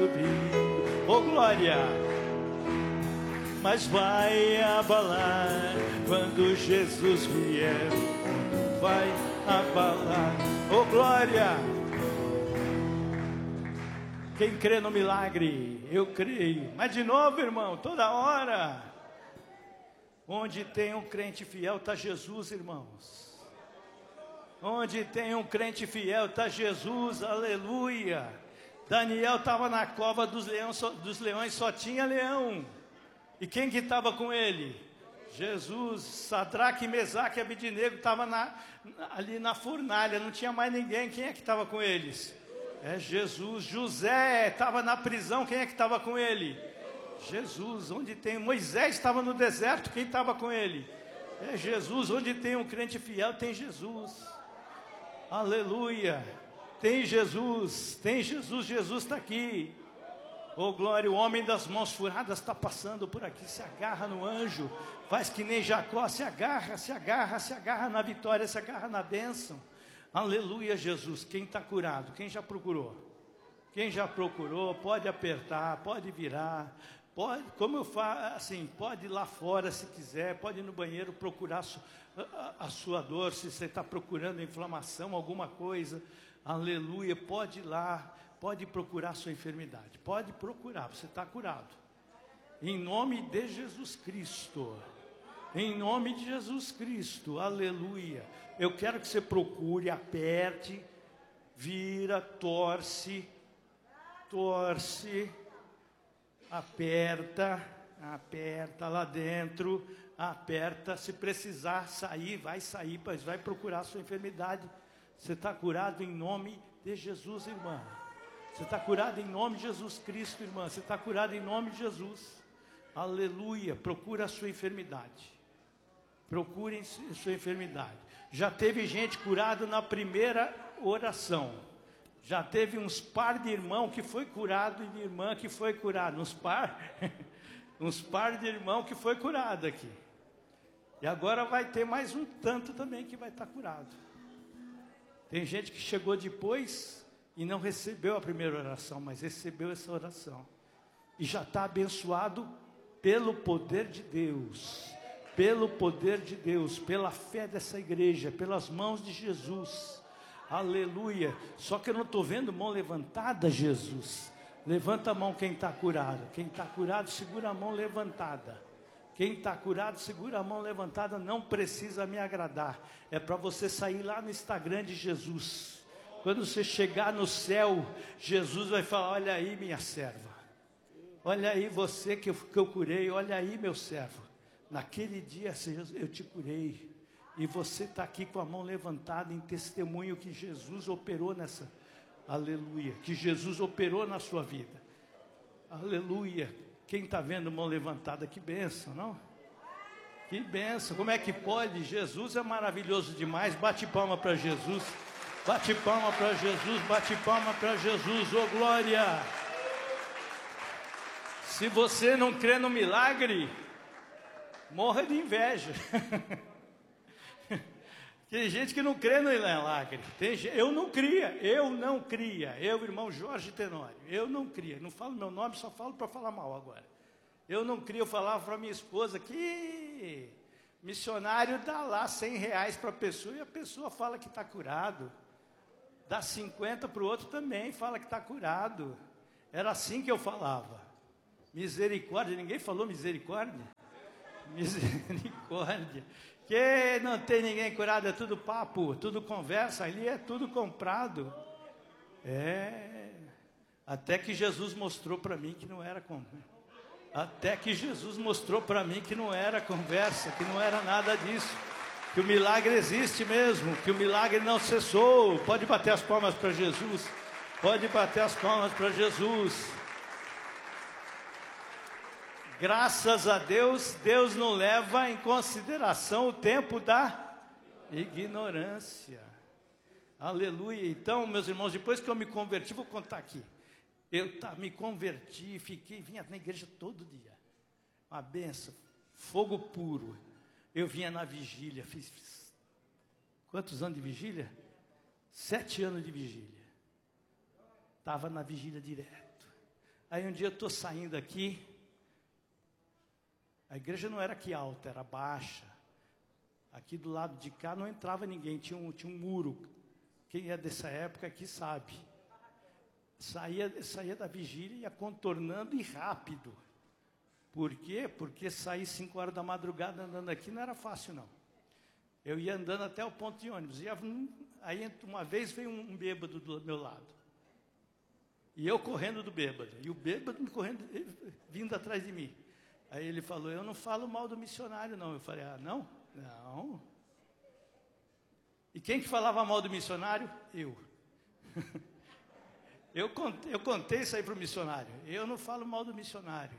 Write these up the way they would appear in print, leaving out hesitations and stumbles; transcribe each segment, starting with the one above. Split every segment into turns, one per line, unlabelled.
subindo. Oh, glória! Mas vai abalar quando Jesus vier. Vai abalar. Oh, glória! Quem crê no milagre, eu creio. Mas de novo, irmão, toda hora. Onde tem um crente fiel, está Jesus, irmãos. Onde tem um crente fiel, está Jesus, aleluia. Daniel estava na cova dos leões, só tinha leão. E quem que estava com ele? Jesus. Sadraque, Mesaque e Abednego estavam ali na fornalha, não tinha mais ninguém. Quem é que estava com eles? É Jesus. José estava na prisão, quem é que estava com ele? Jesus. Onde tem Moisés estava no deserto, quem estava com ele? É Jesus. Onde tem um crente fiel, tem Jesus. Aleluia. Tem Jesus, Jesus está aqui. Oh, glória, o homem das mãos furadas está passando por aqui, se agarra no anjo, faz que nem Jacó, se agarra na vitória, se agarra na bênção. Aleluia, Jesus. Quem está curado? Quem já procurou? Quem já procurou, pode apertar, pode virar, pode, como eu falo, assim, pode ir lá fora se quiser, pode ir no banheiro procurar a sua dor, se você está procurando inflamação, alguma coisa. Aleluia, pode ir lá, pode procurar a sua enfermidade, pode procurar, você está curado. Em nome de Jesus Cristo, em nome de Jesus Cristo, aleluia. Eu quero que você procure, aperte, vira, torce, aperta lá dentro, aperta, se precisar sair, mas vai procurar a sua enfermidade. Você está curado em nome de Jesus, irmã. Você está curado em nome de Jesus Cristo, irmã. Você está curado em nome de Jesus. Aleluia. Procura a sua enfermidade. Procurem a sua enfermidade. Já teve gente curada na primeira oração. Já teve uns par de irmão que foi curado e de irmã que foi curado. Uns par de irmão que foi curado aqui. E agora vai ter mais um tanto também que vai estar curado. Tem gente que chegou depois e não recebeu a primeira oração, mas recebeu essa oração. E já está abençoado pelo poder de Deus. Pelo poder de Deus, pela fé dessa igreja, pelas mãos de Jesus. Aleluia. Só que eu não estou vendo mão levantada, Jesus. Levanta a mão quem está curado. Quem está curado, segura a mão levantada. Quem está curado, segura a mão levantada, não precisa me agradar. É para você sair lá no Instagram de Jesus. Quando você chegar no céu, Jesus vai falar: olha aí minha serva. Olha aí você que eu curei, olha aí meu servo. Naquele dia eu te curei. E você está aqui com a mão levantada em testemunho que Jesus operou nessa. Aleluia. Que Jesus operou na sua vida. Aleluia. Quem está vendo mão levantada, que bênção, não? Que bênção, como é que pode? Jesus é maravilhoso demais. Bate palma para Jesus, bate palma para Jesus, bate palma para Jesus, oh glória. Se você não crê no milagre, morra de inveja. Tem gente que não crê no milagre. Eu não cria, eu, irmão Jorge Tenório, eu não cria, não falo meu nome, só falo para falar mal agora. Eu não cria, eu falava para minha esposa que missionário dá lá R$100 para a pessoa e a pessoa fala que está curado. Dá 50 para o outro também, fala que está curado. Era assim que eu falava. Misericórdia, ninguém falou misericórdia? Misericórdia. Que não tem ninguém curado, é tudo papo, tudo conversa, ali é tudo comprado. Até que Jesus mostrou para mim que não era conversa. Até que Jesus mostrou para mim que não era conversa, que não era nada disso. Que o milagre existe mesmo, que o milagre não cessou. Pode bater as palmas para Jesus. Pode bater as palmas para Jesus. Graças a Deus, Deus não leva em consideração o tempo da ignorância. Aleluia. Então, meus irmãos, depois que eu me converti, vou contar aqui. Me converti, vinha na igreja todo dia. Uma benção, fogo puro. Eu vinha na vigília, fiz quantos anos de vigília? 7 anos de vigília. Estava na vigília direto. Aí um dia eu estou saindo aqui, a igreja não era aqui alta, era baixa. Aqui do lado de cá não entrava ninguém, tinha um muro. Quem é dessa época aqui sabe. Saía da vigília e ia contornando e rápido. Por quê? Porque sair 5 horas da madrugada andando aqui não era fácil, não. Eu ia andando até o ponto de ônibus. Aí uma vez veio um bêbado do meu lado. E eu correndo do bêbado. E o bêbado correndo, vindo atrás de mim. Aí ele falou, eu não falo mal do missionário, não. Eu falei, não? Não. E quem que falava mal do missionário? Eu. Eu contei isso aí para o missionário. Eu não falo mal do missionário.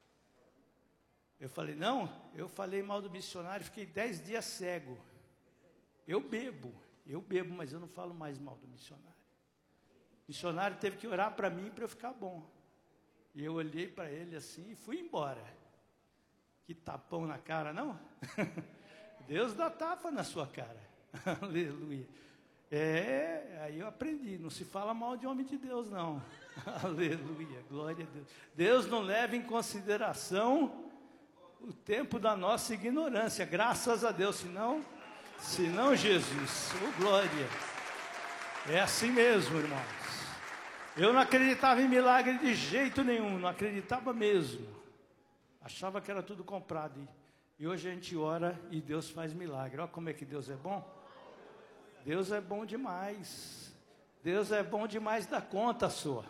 Eu falei, não, eu falei mal do missionário, fiquei 10 dias cego. Eu bebo, mas eu não falo mais mal do missionário. O missionário teve que orar para mim para eu ficar bom. E eu olhei para ele assim e fui embora. Que tapão na cara, não? Deus dá tapa na sua cara. Aleluia. Aí eu aprendi, não se fala mal de homem de Deus, não. Aleluia, glória a Deus. Deus não leva em consideração o tempo da nossa ignorância, graças a Deus, senão Jesus, glória. É assim mesmo, irmãos. Eu não acreditava em milagre de jeito nenhum, não acreditava mesmo. Achava que era tudo comprado. E hoje a gente ora e Deus faz milagre. Olha como é que Deus é bom. Deus é bom demais. Deus é bom demais da conta sua.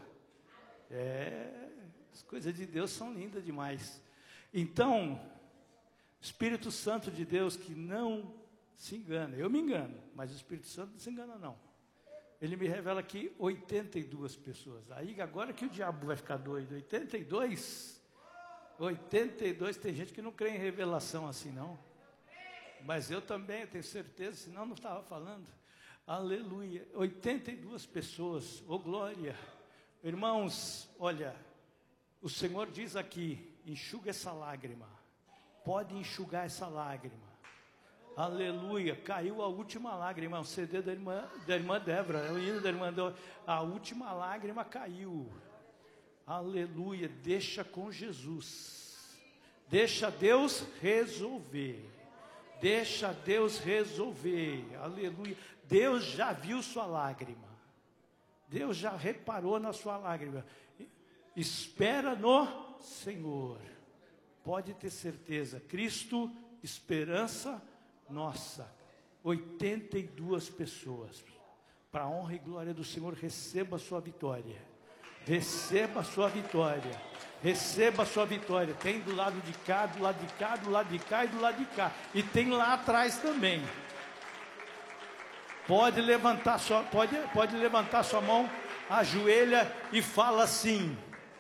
As coisas de Deus são lindas demais. Então, o Espírito Santo de Deus que não se engana. Eu me engano, mas o Espírito Santo não se engana não. Ele me revela aqui 82 pessoas. Aí agora que o diabo vai ficar doido. 82, tem gente que não crê em revelação assim não. Mas eu também, eu tenho certeza, senão não estava falando. Aleluia. 82 pessoas, glória. Irmãos, olha, o Senhor diz aqui, enxuga essa lágrima. Pode enxugar essa lágrima. Aleluia. Caiu a última lágrima. O CD da irmã Débora. O hino da irmã Débora. A última lágrima caiu. Aleluia. Deixa com Jesus. Deixa Deus resolver. Deixa Deus resolver. Aleluia. Deus já viu sua lágrima. Deus já reparou na sua lágrima. Espera no Senhor. Pode ter certeza. Cristo, esperança nossa. 82 pessoas. Para a honra e glória do Senhor, receba a sua vitória. Receba a sua vitória. Receba a sua vitória. Tem do lado de cá, do lado de cá, do lado de cá e do lado de cá. E tem lá atrás também. Pode levantar sua mão, ajoelha e fala assim: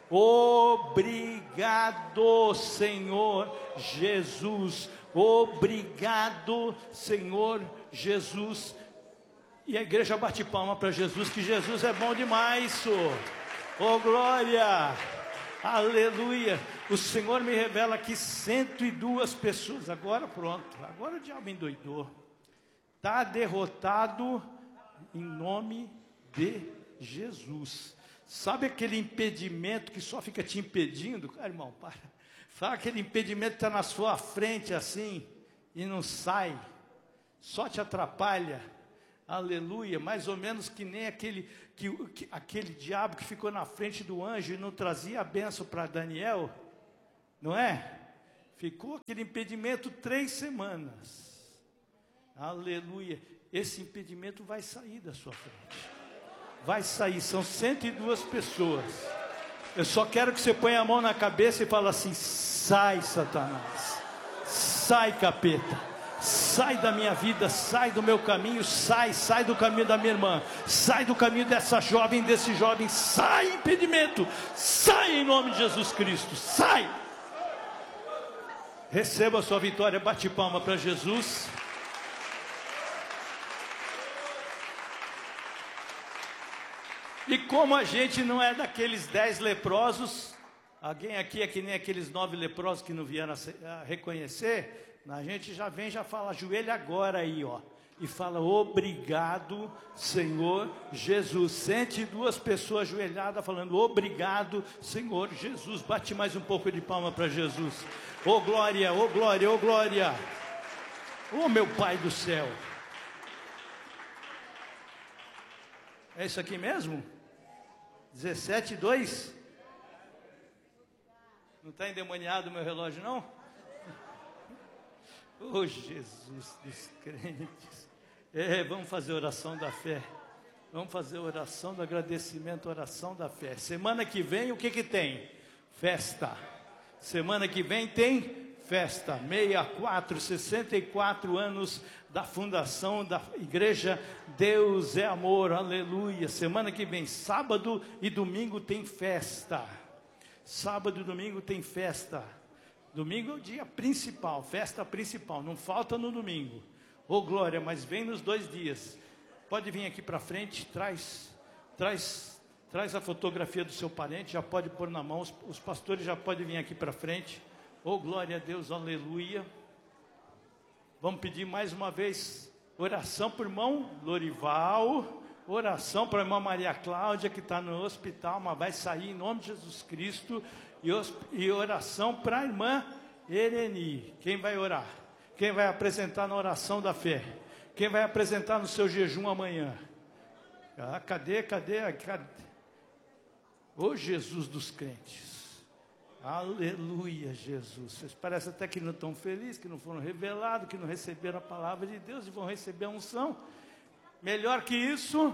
obrigado, Senhor Jesus. Obrigado, Senhor Jesus. E a igreja bate palma para Jesus, que Jesus é bom demais. Glória. Aleluia. O Senhor me revela aqui 102 pessoas. Agora pronto. Agora o diabo endoidou. Está derrotado em nome de Jesus. Sabe aquele impedimento que só fica te impedindo? Irmão, para. Sabe aquele impedimento que está na sua frente assim e não sai? Só te atrapalha. Aleluia. Mais ou menos que nem aquele diabo que ficou na frente do anjo e não trazia a bênção para Daniel. Não é? Ficou aquele impedimento 3 semanas. Aleluia. Esse impedimento vai sair da sua frente. Vai sair. São 102 pessoas. Eu só quero que você ponha a mão na cabeça e fale assim: sai, Satanás. Sai, capeta. Sai da minha vida, sai do meu caminho, sai do caminho da minha irmã, sai do caminho dessa jovem, desse jovem, sai impedimento, sai em nome de Jesus Cristo, sai. Receba a sua vitória, bate palma para Jesus. E como a gente não é daqueles 10 leprosos, alguém aqui é que nem aqueles 9 leprosos que não vieram a reconhecer, a gente já vem, já fala, ajoelha agora aí, ó. e fala: obrigado, Senhor Jesus. Sente duas pessoas ajoelhadas falando: obrigado, Senhor Jesus. Bate mais um pouco de palma para Jesus. Oh glória, oh glória, oh glória. Oh meu Pai do céu. É isso aqui mesmo? 17:2? Não está endemoniado o meu relógio, não? Oh Jesus dos crentes. Vamos fazer oração da fé. Vamos fazer oração do agradecimento, oração da fé. Semana que vem, o que tem? Festa. Semana que vem tem festa. 64 anos da fundação da igreja Deus é Amor, aleluia. Semana que vem, sábado e domingo tem festa. Sábado e domingo tem festa. Domingo é o dia principal, festa principal, não falta no domingo. Oh glória, mas vem nos 2 dias. Pode vir aqui para frente, traz a fotografia do seu parente, já pode pôr na mão, os pastores já podem vir aqui para frente. Oh glória a Deus, aleluia. Vamos pedir mais uma vez oração para o irmão Lorival, oração para a irmã Maria Cláudia, que está no hospital, mas vai sair em nome de Jesus Cristo, e oração para a irmã Ereni. Quem vai orar? Quem vai apresentar na oração da fé? Quem vai apresentar no seu jejum amanhã? Cadê? Ô Jesus dos crentes. Aleluia, Jesus. Vocês parecem até que não estão felizes, que não foram revelados, que não receberam a palavra de Deus e vão receber a unção. Melhor que isso,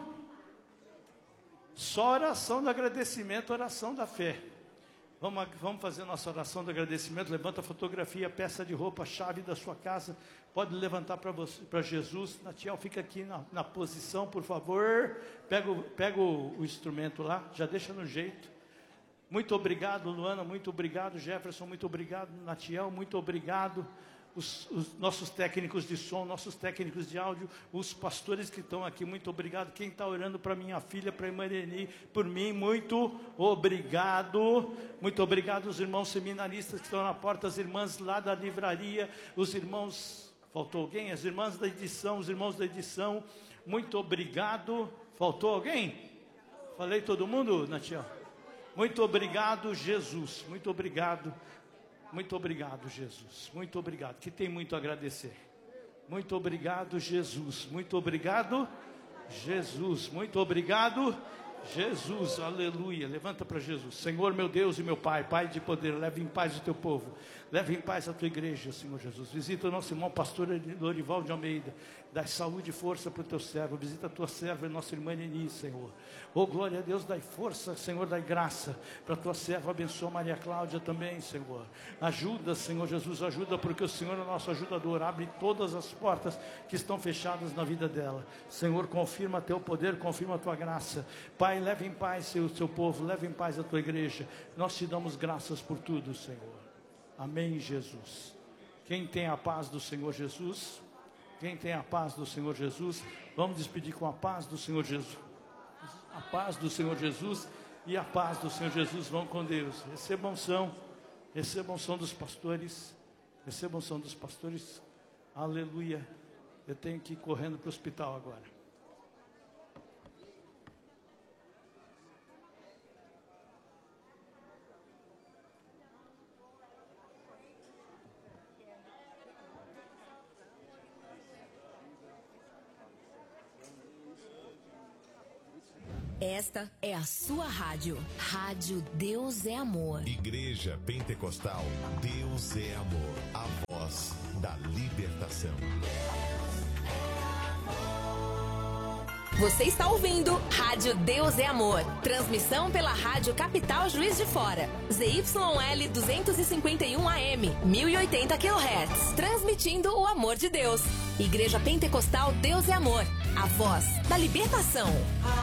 só oração do agradecimento, oração da fé. Vamos fazer nossa oração do agradecimento. Levanta a fotografia, peça de roupa, chave da sua casa. Pode levantar para Jesus. Natiel, fica aqui na posição, por favor. Pega o instrumento lá, já deixa no jeito. Muito obrigado, Luana, muito obrigado, Jefferson, muito obrigado, Natiel, muito obrigado. Os nossos técnicos de som, nossos técnicos de áudio, os pastores que estão aqui, muito obrigado. Quem está orando para minha filha, para a irmã Irene, por mim, muito obrigado. Muito obrigado os irmãos seminaristas que estão na porta, as irmãs lá da livraria, os irmãos, faltou alguém? As irmãs da edição, os irmãos da edição, muito obrigado. Faltou alguém? Falei todo mundo, Natiel? Muito obrigado, Jesus, muito obrigado. Muito obrigado, Jesus. Muito obrigado. Que tem muito a agradecer. Muito obrigado, Jesus. Muito obrigado, Jesus. Muito obrigado, Jesus. Aleluia. Levanta para Jesus. Senhor, meu Deus e meu Pai, Pai de poder, leve em paz o teu povo. Leve em paz a tua igreja, Senhor Jesus. Visita o nosso irmão pastor Lorival de Almeida. Dá saúde e força para o teu servo. Visita a tua serva e nossa irmã Neni, Senhor. Oh, glória a Deus, dai força, Senhor, dai graça para a tua serva. Abençoa Maria Cláudia também, Senhor. Ajuda, Senhor Jesus, ajuda, porque o Senhor é o nosso ajudador. Abre todas as portas que estão fechadas na vida dela. Senhor, confirma teu poder, confirma a tua graça. Pai, leve em paz o seu povo, leve em paz a tua igreja. Nós te damos graças por tudo, Senhor. Amém, Jesus. Quem tem a paz do Senhor Jesus? Quem tem a paz do Senhor Jesus? Vamos despedir com a paz do Senhor Jesus. A paz do Senhor Jesus e a paz do Senhor Jesus vão com Deus. Recebam unção dos pastores. Recebam unção dos pastores. Aleluia. Eu tenho que ir correndo para o hospital agora.
Esta é a sua rádio. Rádio Deus é Amor.
Igreja Pentecostal Deus é Amor. A voz da libertação.
Você está ouvindo Rádio Deus é Amor. Transmissão pela Rádio Capital Juiz de Fora. ZYL 251 AM, 1080 kHz. Transmitindo o amor de Deus. Igreja Pentecostal Deus é Amor. A voz da libertação.